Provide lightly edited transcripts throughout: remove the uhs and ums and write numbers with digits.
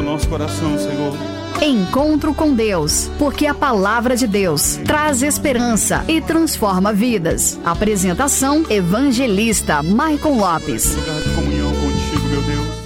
nosso coração, Senhor. Encontro com Deus, porque a palavra de Deus traz esperança e transforma vidas. Apresentação: Evangelista Maicon Lopes. Lugar de comunhão contigo, meu Deus.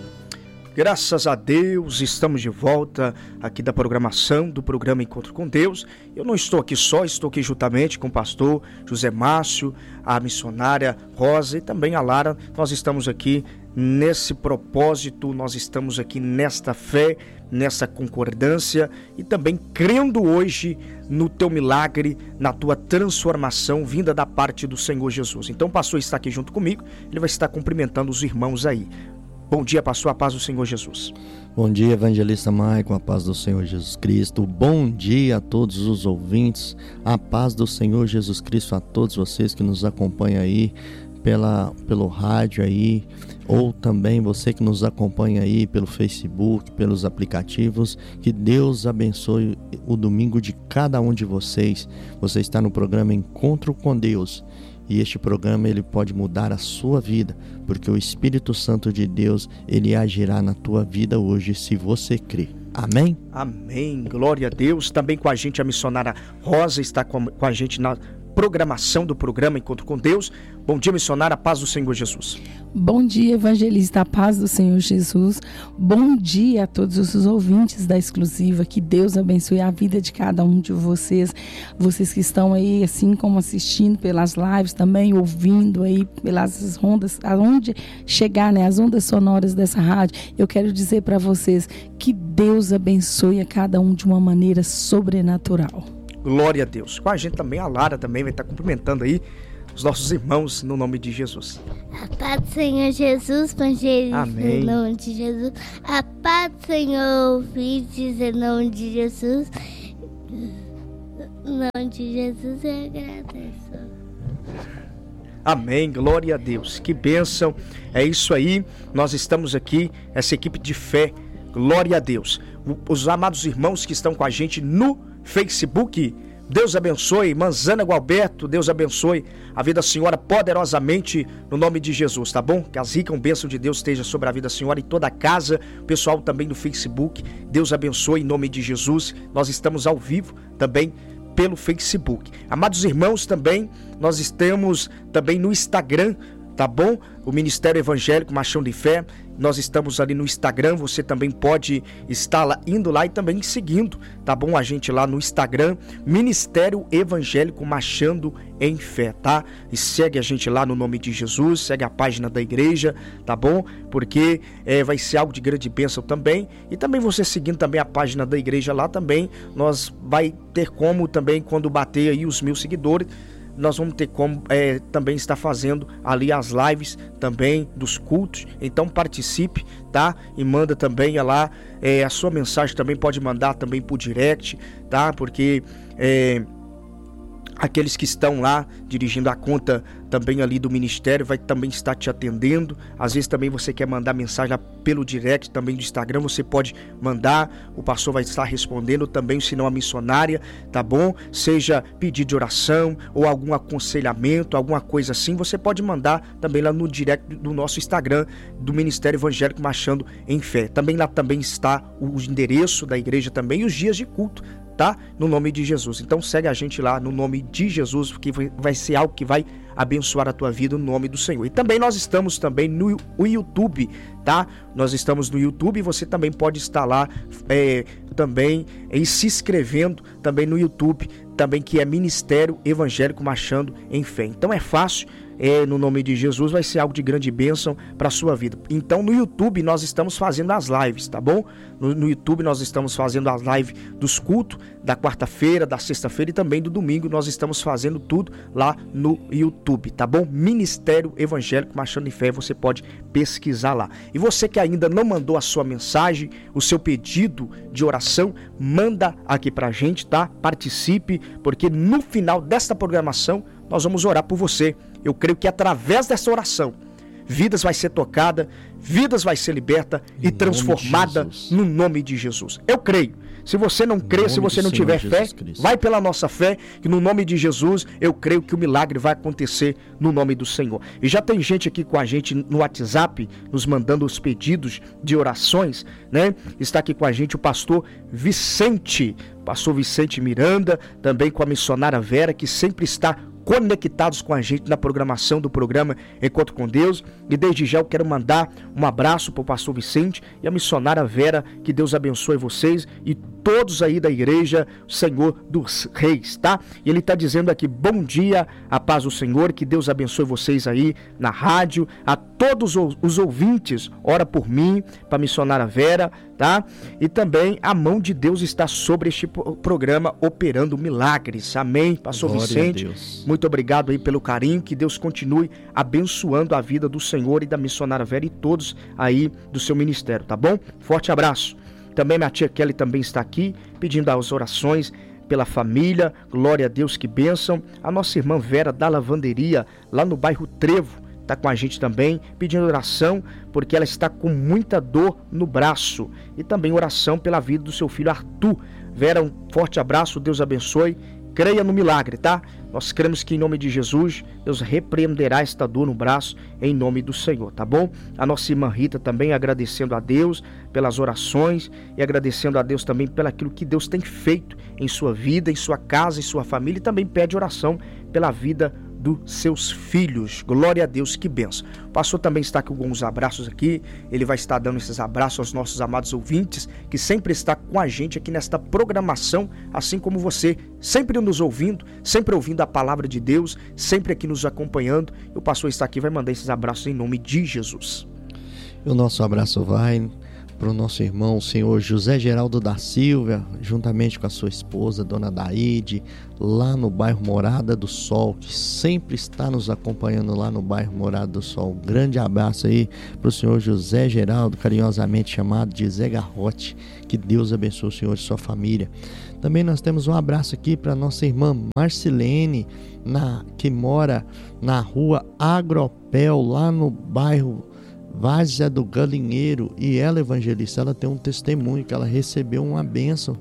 Graças a Deus, estamos de volta aqui da programação do programa Encontro com Deus. Eu não estou aqui só, estou aqui juntamente com o pastor José Márcio, a missionária Rosa e também a Lara. Nós estamos aqui nesse propósito, nós estamos aqui nesta fé, nessa concordância e também crendo hoje no teu milagre, na tua transformação vinda da parte do Senhor Jesus. Então o pastor está aqui junto comigo, ele vai estar cumprimentando os irmãos aí. Bom dia, pastor, a paz do Senhor Jesus. Bom dia, Evangelista Maicon, a paz do Senhor Jesus Cristo. Bom dia a todos os ouvintes, a paz do Senhor Jesus Cristo a todos vocês que nos acompanham aí pelo rádio aí, ou também você que nos acompanha aí pelo Facebook, pelos aplicativos. Que Deus abençoe o domingo de cada um de vocês. Você está no programa Encontro com Deus. E este programa ele pode mudar a sua vida, porque o Espírito Santo de Deus, ele agirá na tua vida hoje, se você crer. Amém? Amém, glória a Deus. Também com a gente a missionária Rosa está com a gente na programação do programa Encontro com Deus. Bom dia, missionária, a paz do Senhor Jesus. Bom dia, evangelista, a paz do Senhor Jesus. Bom dia a todos os ouvintes da Exclusiva. Que Deus abençoe a vida de cada um de vocês. Vocês que estão aí, assim como assistindo pelas lives, também ouvindo aí pelas ondas, aonde chegar, né, as ondas sonoras dessa rádio. Eu quero dizer para vocês que Deus abençoe a cada um de uma maneira sobrenatural. Glória a Deus. Com a gente também a Lara também vai estar cumprimentando aí os nossos irmãos no nome de Jesus. A paz do Senhor Jesus, evangelista, amém. Em nome de Jesus. A paz do Senhor, ouvintes, em nome de Jesus. Em nome de Jesus, eu agradeço. Amém, glória a Deus. Que bênção. É isso aí. Nós estamos aqui, essa equipe de fé. Glória a Deus. Os amados irmãos que estão com a gente no Facebook, Deus abençoe. Manzana Gualberto, Deus abençoe a vida da senhora poderosamente no nome de Jesus, tá bom? Que as ricas bênçãos de Deus esteja sobre a vida da senhora e toda a casa. O pessoal também do Facebook, Deus abençoe em nome de Jesus. Nós estamos ao vivo também pelo Facebook. Amados irmãos, também nós estamos também no Instagram, tá bom? O Ministério Evangélico Machão de Fé. Nós estamos ali no Instagram, você também pode estar lá, indo lá e também seguindo, tá bom? A gente lá no Instagram, Ministério Evangélico Machando em Fé, tá? E segue a gente lá no nome de Jesus, segue a página da igreja, tá bom? Porque vai ser algo de grande bênção também. E também você seguindo também a página da igreja lá também, nós vai ter como também, quando bater aí os 1000 seguidores, nós vamos ter como também estar fazendo ali as lives também dos cultos. Então participe, tá? E manda também lá a sua mensagem, também pode mandar também por direct, tá? Porque aqueles que estão lá dirigindo a conta também ali do ministério vai também estar te atendendo. Às vezes também você quer mandar mensagem lá pelo direct também do Instagram, você pode mandar, o pastor vai estar respondendo também, se não a missionária, tá bom? Seja pedido de oração ou algum aconselhamento, alguma coisa assim, você pode mandar também lá no direct do nosso Instagram do Ministério Evangélico Machando em Fé. Também lá também está o endereço da igreja também e os dias de culto, tá? No nome de Jesus. Então segue a gente lá no nome de Jesus, porque vai ser algo que vai abençoar a tua vida no nome do Senhor. E também nós estamos também no YouTube, tá? Nós estamos no YouTube e você também pode estar lá também se inscrevendo também no YouTube, também que é Ministério Evangélico Machando em Fé. Então é fácil, no nome de Jesus, vai ser algo de grande bênção para a sua vida. Então no YouTube nós estamos fazendo as lives, tá bom? No YouTube nós estamos fazendo as lives dos cultos da quarta-feira, da sexta-feira e também do domingo. Nós estamos fazendo tudo lá no YouTube, tá bom? Ministério Evangélico Machando em Fé, você pode pesquisar lá. E você que ainda não mandou a sua mensagem, o seu pedido de oração, manda aqui pra gente, tá? Participe, porque no final desta programação nós vamos orar por você. Eu creio que através dessa oração, vidas vai ser tocada, vidas vai ser liberta e transformada no nome de Jesus. Eu creio. Se você não crer, se você não tiver fé, vai pela nossa fé, que no nome de Jesus eu creio que o milagre vai acontecer no nome do Senhor. E já tem gente aqui com a gente no WhatsApp, nos mandando os pedidos de orações, né? Está aqui com a gente o pastor Vicente Miranda, também com a missionária Vera, que sempre está conectados com a gente na programação do programa Encontro com Deus. E desde já eu quero mandar um abraço para o pastor Vicente e a missionária Vera, que Deus abençoe vocês e todos aí da igreja Senhor dos Reis, tá? E ele está dizendo aqui, bom dia, a paz do Senhor, que Deus abençoe vocês aí na rádio, a todos os ouvintes, ora por mim, para a missionária Vera, tá? E também a mão de Deus está sobre este programa operando milagres, amém? Pastor Glória Vicente, muito obrigado aí pelo carinho, que Deus continue abençoando a vida do Senhor e da missionária Vera e todos aí do seu ministério, tá bom? Forte abraço. Também minha tia Kelly também está aqui, pedindo as orações pela família, glória a Deus, que bênção. A nossa irmã Vera da lavanderia, lá no bairro Trevo, está com a gente também, pedindo oração, porque ela está com muita dor no braço. E também oração pela vida do seu filho Arthur. Vera, um forte abraço, Deus abençoe. Creia no milagre, tá? Nós cremos que em nome de Jesus, Deus repreenderá esta dor no braço, em nome do Senhor, tá bom? A nossa irmã Rita também agradecendo a Deus pelas orações e agradecendo a Deus também pelo aquilo que Deus tem feito em sua vida, em sua casa, em sua família, e também pede oração pela vida dos seus filhos. Glória a Deus, que bênção. O pastor também está com alguns abraços aqui, ele vai estar dando esses abraços aos nossos amados ouvintes, que sempre está com a gente aqui nesta programação, assim como você, sempre nos ouvindo, sempre ouvindo a palavra de Deus, sempre aqui nos acompanhando. E o pastor está aqui, vai mandar esses abraços em nome de Jesus. E o nosso abraço vai para o nosso irmão, o senhor José Geraldo da Silva, juntamente com a sua esposa, dona Daide, lá no bairro Morada do Sol, que sempre está nos acompanhando lá no bairro Morada do Sol. Um grande abraço aí para o senhor José Geraldo, carinhosamente chamado de Zé Garrote. Que Deus abençoe o senhor e sua família. Também nós temos um abraço aqui para nossa irmã Marcilene, que mora na rua Agropel, lá no bairro Várzea do Galinheiro. E ela, evangelista, ela tem um testemunho que ela recebeu uma bênção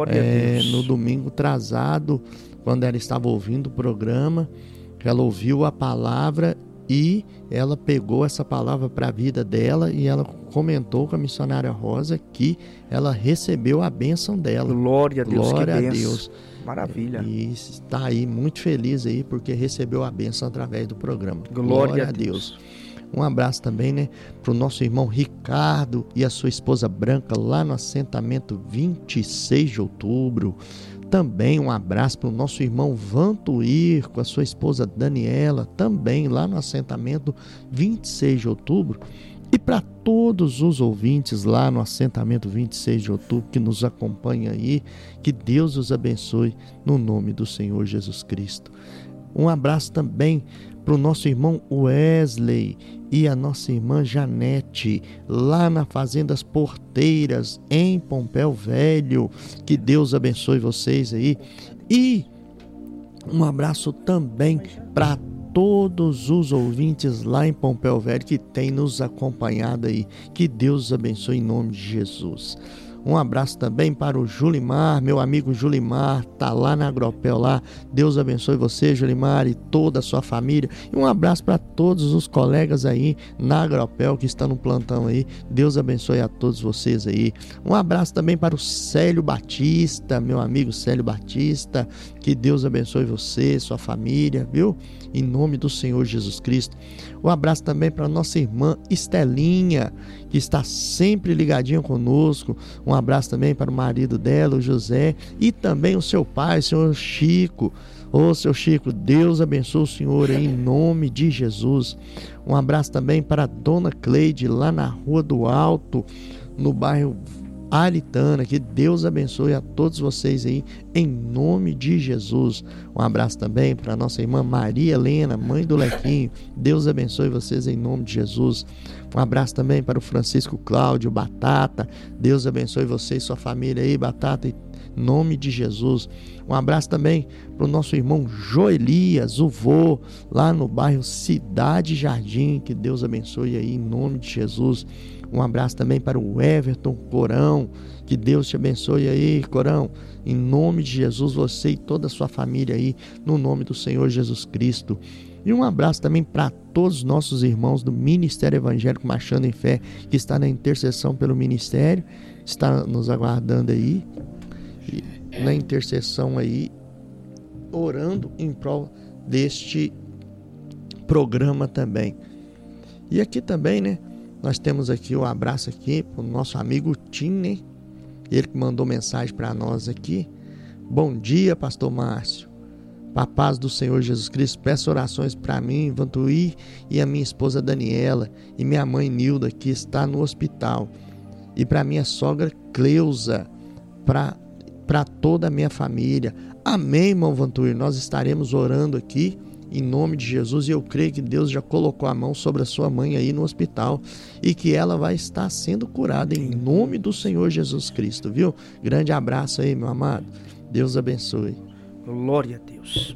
no domingo atrasado, quando ela estava ouvindo o programa. Ela ouviu a palavra e ela pegou essa palavra para a vida dela, e ela comentou com a missionária Rosa que ela recebeu a bênção dela. Glória a Deus, glória que a Deus. Maravilha. E está aí muito feliz aí porque recebeu a bênção através do programa. Glória a Deus. Um abraço também, né, para o nosso irmão Ricardo e a sua esposa Branca, lá no assentamento 26 de outubro. Também um abraço para o nosso irmão Vantuir, com a sua esposa Daniela, também lá no assentamento 26 de outubro. E para todos os ouvintes lá no assentamento 26 de outubro que nos acompanham aí, que Deus os abençoe no nome do Senhor Jesus Cristo. Um abraço também para o nosso irmão Wesley e a nossa irmã Janete, lá na Fazendas Porteiras, em Pompéu Velho. Que Deus abençoe vocês aí. E um abraço também para todos os ouvintes lá em Pompéu Velho que têm nos acompanhado aí. Que Deus os abençoe em nome de Jesus. Um abraço também para o Julimar, meu amigo Julimar, tá lá na Agropel lá. Deus abençoe você, Julimar, e toda a sua família. E um abraço para todos os colegas aí na Agropel que estão no plantão aí. Deus abençoe a todos vocês aí. Um abraço também para o Célio Batista, meu amigo Célio Batista. Que Deus abençoe você, sua família, viu? Em nome do Senhor Jesus Cristo. Um abraço também para nossa irmã Estelinha, que está sempre ligadinha conosco. Um abraço também para o marido dela, o José, e também o seu pai, o senhor Chico. Ô, seu Chico, Deus abençoe o senhor aí, em nome de Jesus. Um abraço também para a dona Cleide, lá na Rua do Alto, no bairro Aritana. Que Deus abençoe a todos vocês aí, em nome de Jesus. Um abraço também para a nossa irmã Maria Helena, mãe do Lequinho. Deus abençoe vocês em nome de Jesus. Um abraço também para o Francisco Cláudio Batata. Deus abençoe você e sua família aí, Batata, em nome de Jesus. Um abraço também para o nosso irmão Joelias, o vô, lá no bairro Cidade Jardim. Que Deus abençoe aí em nome de Jesus. Um abraço também para o Everton Corão. Que Deus te abençoe aí, Corão. Em nome de Jesus, você e toda a sua família aí, no nome do Senhor Jesus Cristo. E um abraço também para todos os nossos irmãos do Ministério Evangélico Marchando em Fé, que está na intercessão pelo ministério, está nos aguardando aí, na intercessão aí, orando em prol deste programa também. E aqui também, né, nós temos aqui um abraço aqui para o nosso amigo Tim, né? Ele que mandou mensagem para nós aqui. Bom dia, pastor Márcio. Para a paz do Senhor Jesus Cristo, peço orações para mim, Vantuí, e a minha esposa Daniela, e minha mãe Nilda, que está no hospital. E para minha sogra Cleusa, para toda a minha família. Amém, irmão Vantuí. Nós estaremos orando aqui em nome de Jesus, e eu creio que Deus já colocou a mão sobre a sua mãe aí no hospital e que ela vai estar sendo curada em nome do Senhor Jesus Cristo, viu? Grande abraço aí, meu amado. Deus abençoe. Glória a Deus.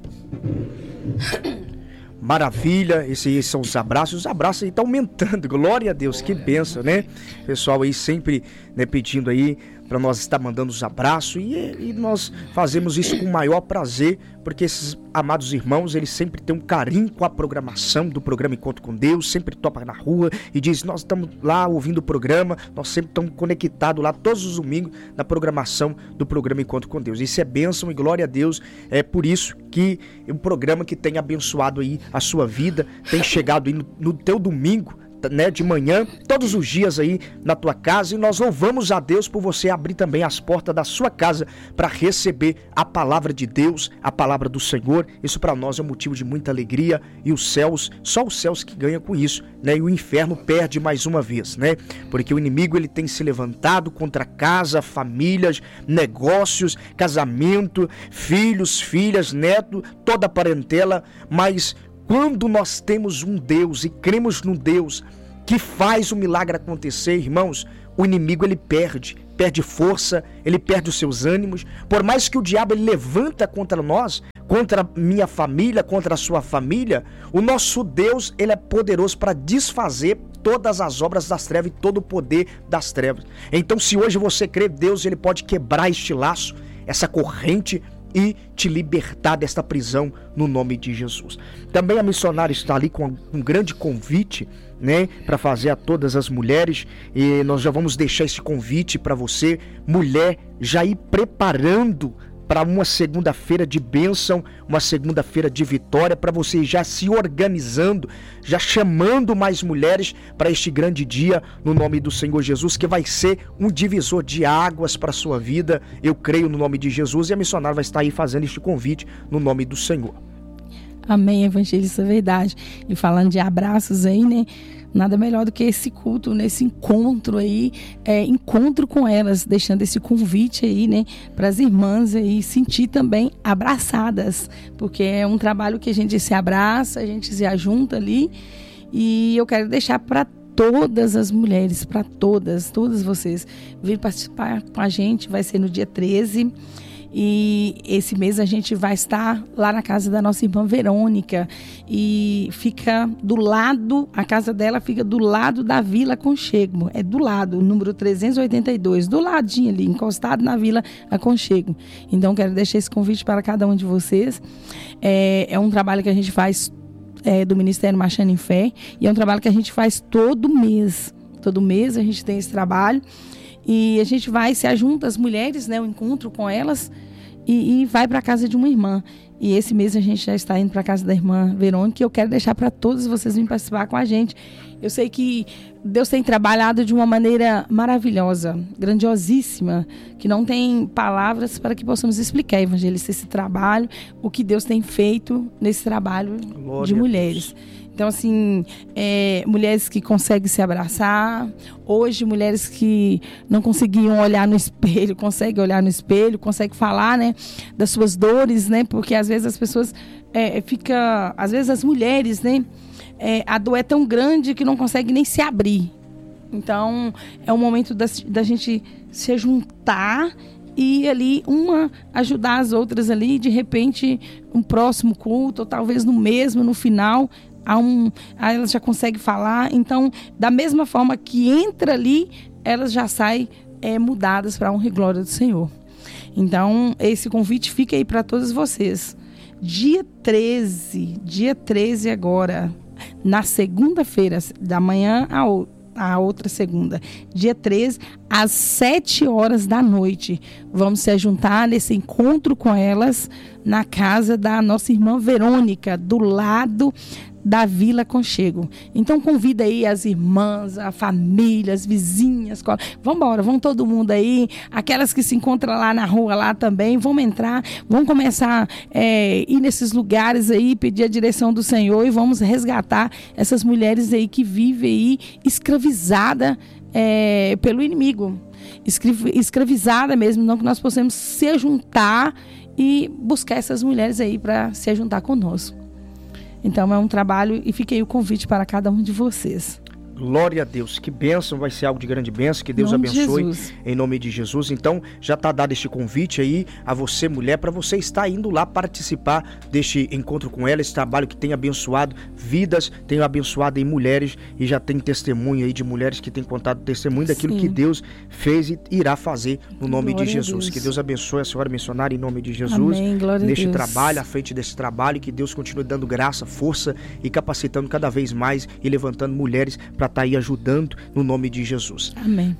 Maravilha, esses são os abraços aí estão aumentando, glória a Deus, que bênção, né? Pessoal aí sempre, né, pedindo aí para nós estar mandando os abraços e nós fazemos isso com o maior prazer, porque esses amados irmãos, eles sempre têm um carinho com a programação do programa Encontro com Deus, sempre topam na rua e dizem, nós estamos lá ouvindo o programa, nós sempre estamos conectados lá todos os domingos na programação do programa Encontro com Deus. Isso é bênção e glória a Deus, é por isso que o programa que tem abençoado aí a sua vida, tem chegado aí no teu domingo, né, de manhã, todos os dias aí na tua casa, e nós louvamos a Deus por você abrir também as portas da sua casa para receber a palavra de Deus, a palavra do Senhor. Isso para nós é um motivo de muita alegria, e os céus, só os céus que ganham com isso, né, e o inferno perde mais uma vez, né, porque o inimigo ele tem se levantado contra casa, famílias, negócios, casamento, filhos, filhas, neto, toda a parentela, mas quando nós temos um Deus e cremos num Deus que faz o milagre acontecer, irmãos, o inimigo ele perde força, ele perde os seus ânimos. Por mais que o diabo ele levanta contra nós, contra a minha família, contra a sua família, o nosso Deus ele é poderoso para desfazer todas as obras das trevas e todo o poder das trevas. Então, se hoje você crê, Deus ele pode quebrar este laço, essa corrente, e te libertar desta prisão no nome de Jesus. Também a missionária está ali com um grande convite, né, para fazer a todas as mulheres, e nós já vamos deixar esse convite para você, mulher, já ir preparando para uma segunda-feira de bênção, uma segunda-feira de vitória, para você já se organizando, já chamando mais mulheres para este grande dia, no nome do Senhor Jesus, que vai ser um divisor de águas para a sua vida, eu creio no nome de Jesus, e a missionária vai estar aí fazendo este convite no nome do Senhor. Amém, evangelista, verdade. E falando de abraços aí, né? Nada melhor do que esse culto, nesse encontro aí, encontro com elas, deixando esse convite aí, né, para as irmãs aí sentir também abraçadas, porque é um trabalho que a gente se abraça, a gente se ajunta ali, e eu quero deixar para todas as mulheres, para todas vocês, vir participar com a gente, vai ser no dia 13, e esse mês a gente vai estar lá na casa da nossa irmã Verônica, e fica do lado, a casa dela fica do lado da Vila Aconchego, é do lado, o número 382, do ladinho ali, encostado na Vila Aconchego. Então quero deixar esse convite para cada um de vocês. É um trabalho que a gente faz do Ministério Marchando em Fé, e é um trabalho que a gente faz todo mês a gente tem esse trabalho. E a gente vai se ajunta as mulheres, né, o encontro com elas, e vai para a casa de uma irmã. E esse mês a gente já está indo para a casa da irmã Verônica, e eu quero deixar para todos vocês virem participar com a gente. Eu sei que Deus tem trabalhado de uma maneira maravilhosa, grandiosíssima, que não tem palavras para que possamos explicar, evangelista, esse trabalho, o que Deus tem feito nesse trabalho de mulheres. Então, assim, mulheres que conseguem se abraçar, hoje mulheres que não conseguiam olhar no espelho, conseguem olhar no espelho, conseguem falar, né, das suas dores, né, porque às vezes as pessoas às vezes as mulheres, né, a dor é tão grande que não consegue nem se abrir. Então, é o momento da gente se juntar e ali uma ajudar as outras ali, de repente um próximo culto, ou talvez no final, ela já consegue falar. Então, da mesma forma que entra ali, elas já saem mudadas para a honra e glória do Senhor. Então, esse convite fica aí para todos vocês. Dia 13 agora, na segunda-feira, da manhã a outra segunda, dia 13, às 7 horas da noite. Vamos se juntar nesse encontro com elas na casa da nossa irmã Verônica, do lado da Vila Conchego. Então convida aí as irmãs, a família, as vizinhas. Vamos embora, vamos todo mundo aí. Aquelas que se encontram lá na rua lá também, vamos entrar, vamos começar ir nesses lugares aí, pedir a direção do Senhor e vamos resgatar essas mulheres aí que vivem aí escravizada pelo inimigo. Escravizada mesmo, não que nós possamos se juntar e buscar essas mulheres aí para se juntar conosco. Então é um trabalho e fica aí o convite para cada um de vocês. Glória a Deus, que bênção, vai ser algo de grande bênção, que Deus abençoe em nome de Jesus. Então já está dado este convite aí a você, mulher, para você estar indo lá participar deste encontro com ela, esse trabalho que tem abençoado vidas, tem abençoado em mulheres, e já tem testemunho aí de mulheres que têm contado testemunho daquilo que Deus fez e irá fazer no nome de Jesus. Que Deus abençoe a senhora missionária em nome de Jesus. Amém, glória neste a Deus. Trabalho, à frente desse trabalho, que Deus continue dando graça, força e capacitando cada vez mais e levantando mulheres para estar aí ajudando no nome de Jesus. Amém.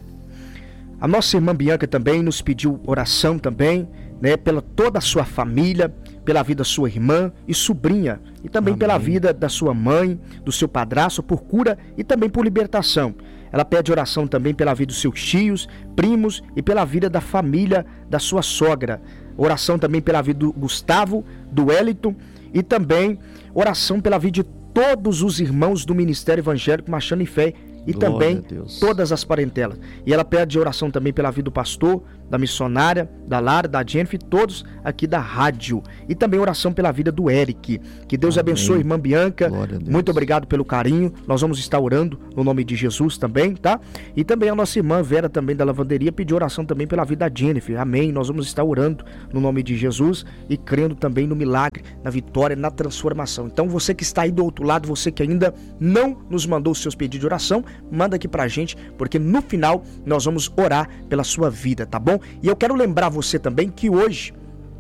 A nossa irmã Bianca também nos pediu oração também, né, pela toda a sua família, pela vida da sua irmã e sobrinha, e também pela vida da sua mãe, do seu padrasto, por cura e também por libertação. Ela pede oração também pela vida dos seus tios, primos e pela vida da família da sua sogra. Oração também pela vida do Gustavo, do Wellington, e também oração pela vida de todos os irmãos do Ministério Evangélico Marchando em Fé e Glória também todas as parentelas. E ela pede oração também pela vida do pastor, da missionária, da Lara, da Jennifer, todos aqui da rádio. E também oração pela vida do Eric. Que Deus abençoe, irmã Bianca. Muito obrigado pelo carinho. Nós vamos estar orando no nome de Jesus também, tá? E também a nossa irmã Vera, também da lavanderia, pediu oração também pela vida da Jennifer. Amém. Nós vamos estar orando no nome de Jesus e crendo também no milagre, na vitória, na transformação. Então você que está aí do outro lado, você que ainda não nos mandou os seus pedidos de oração, manda aqui pra gente, porque no final nós vamos orar pela sua vida, tá bom? E eu quero lembrar você também que hoje,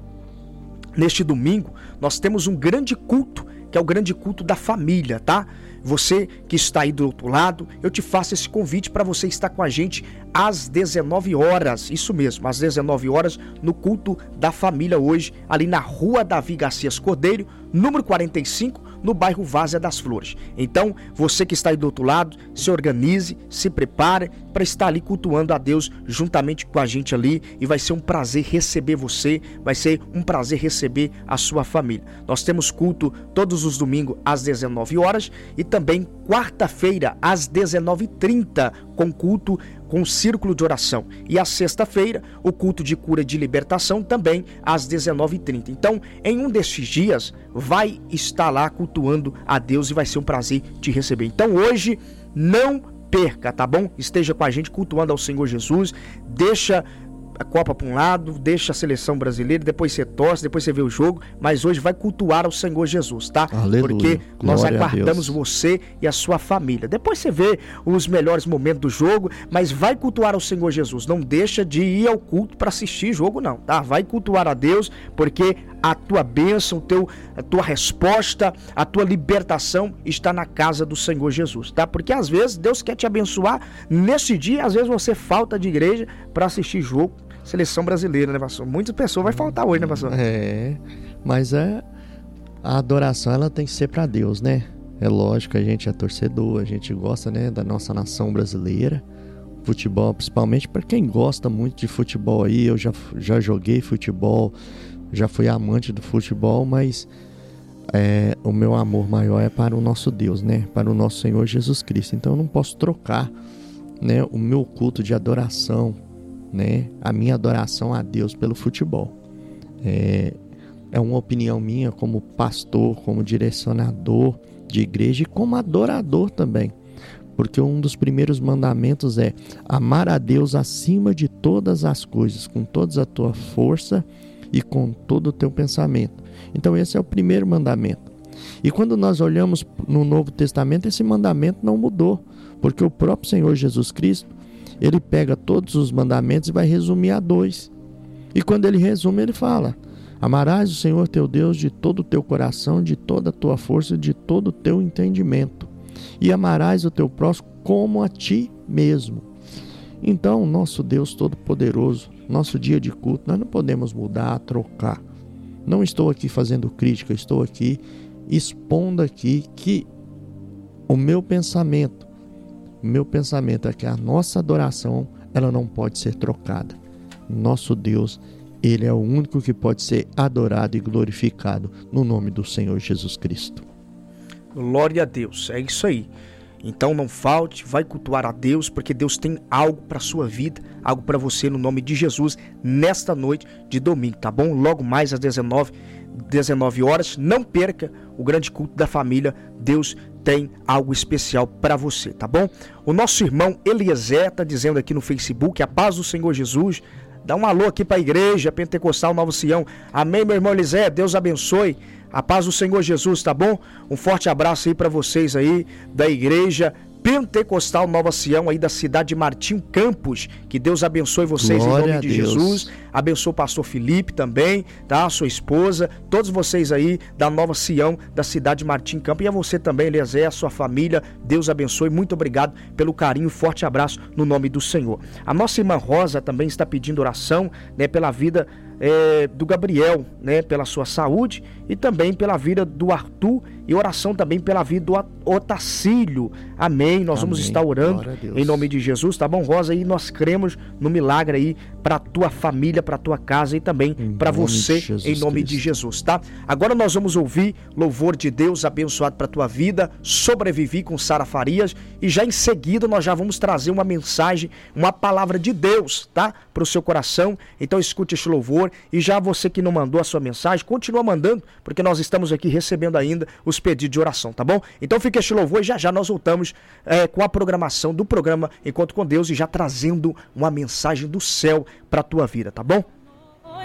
neste domingo, nós temos um grande culto, que é o grande culto da família, tá? Você que está aí do outro lado, eu te faço esse convite para você estar com a gente às 19 horas, isso mesmo, às 19 horas, no culto da família hoje, ali na Rua Davi Garcias Cordeiro, número 45, no bairro Várzea das Flores. Então, você que está aí do outro lado, se organize, se prepare para estar ali cultuando a Deus juntamente com a gente ali, e vai ser um prazer receber você, vai ser um prazer receber a sua família. Nós temos culto todos os domingos às 19 horas e também quarta-feira às 19h30 com culto com círculo de oração. E a sexta-feira, o culto de cura e de libertação também às 19h30. Então, em um destes dias, vai estar lá cultuando a Deus e vai ser um prazer te receber. Então, hoje, não perca, tá bom? Esteja com a gente cultuando ao Senhor Jesus, deixa a Copa para um lado, deixa a seleção brasileira, depois você torce, depois você vê o jogo, mas hoje vai cultuar ao Senhor Jesus, tá? Aleluia. Porque nós Glória aguardamos você e a sua família. Depois você vê os melhores momentos do jogo, mas vai cultuar ao Senhor Jesus. Não deixa de ir ao culto para assistir jogo, não, tá? Vai cultuar a Deus, porque a tua bênção, a tua resposta, a tua libertação está na casa do Senhor Jesus, tá? Porque às vezes Deus quer te abençoar nesse dia, às vezes você falta de igreja para assistir jogo, seleção brasileira, né, pastor? Muitas pessoas vai faltar hoje, né, pastor? Mas a adoração, ela tem que ser para Deus, né? É lógico, a gente é torcedor, a gente gosta, né, da nossa nação brasileira, futebol, principalmente para quem gosta muito de futebol aí. Eu já joguei futebol, já fui amante do futebol, mas o meu amor maior é para o nosso Deus, né? Para o nosso Senhor Jesus Cristo. Então eu não posso trocar, né, o meu culto de adoração, né, a minha adoração a Deus pelo futebol. É uma opinião minha como pastor, como direcionador de igreja e como adorador também. Porque um dos primeiros mandamentos é amar a Deus acima de todas as coisas, com toda a tua força e com todo o teu pensamento. Então esse é o primeiro mandamento. E quando nós olhamos no Novo Testamento, esse mandamento não mudou, porque o próprio Senhor Jesus Cristo, ele pega todos os mandamentos e vai resumir a 2. E quando ele resume, ele fala: amarás o Senhor teu Deus de todo o teu coração, de toda a tua força, de todo o teu entendimento. E amarás o teu próximo como a ti mesmo. Então, nosso Deus Todo-Poderoso, nosso dia de culto, nós não podemos mudar, trocar. Não estou aqui fazendo crítica, estou aqui expondo aqui que o meu pensamento é que a nossa adoração, ela não pode ser trocada. Nosso Deus, ele é o único que pode ser adorado e glorificado no nome do Senhor Jesus Cristo. Glória a Deus, é isso aí. Então não falte, vai cultuar a Deus, porque Deus tem algo para a sua vida, algo para você no nome de Jesus, nesta noite de domingo, tá bom? Logo mais às 19 horas, não perca o grande culto da família. Deus tem algo especial para você, tá bom? O nosso irmão Eliezer está dizendo aqui no Facebook: a paz do Senhor Jesus. Dá um alô aqui para a igreja Pentecostal Novo Sião. Amém, meu irmão Eliezer, Deus abençoe. A paz do Senhor Jesus, tá bom? Um forte abraço aí para vocês aí da igreja Pentecostal Nova Sião, aí da cidade de Martim Campos. Que Deus abençoe vocês. Glória em nome de Jesus. Abençoe o pastor Felipe também, tá? Sua esposa, todos vocês aí da Nova Sião, da cidade de Martim Campos. E a você também, Eliezer, a sua família. Deus abençoe. Muito obrigado pelo carinho. Forte abraço no nome do Senhor. A nossa irmã Rosa também está pedindo oração, né, pela vida do Gabriel, né, pela sua saúde, e também pela vida do Arthur, e oração também pela vida do Otacílio. Amém. Nós vamos estar orando em nome de Jesus, tá bom, Rosa? E nós cremos no milagre aí para tua família, para tua casa e também para você, em nome de Jesus, tá? Agora nós vamos ouvir louvor de Deus abençoado para tua vida, Sobrevivi com Sara Farias, e já em seguida nós já vamos trazer uma mensagem, uma palavra de Deus, tá? Para o seu coração. Então escute este louvor. E já você que não mandou a sua mensagem, continua mandando, porque nós estamos aqui recebendo ainda os pedidos de oração, tá bom? Então fica este louvor e já nós voltamos com a programação do programa Encontro com Deus, e já trazendo uma mensagem do céu para a tua vida, tá bom?